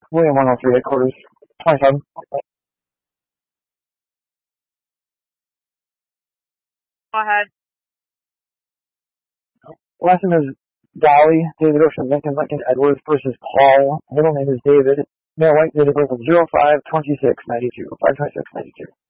William 103 headquarters. 27. Go ahead. Last name is Dolly, David Ocean Lincoln, Lincoln Edwards versus Paul. Middle name is David. Male white, date of birth of 05-26-92. 5-26-92.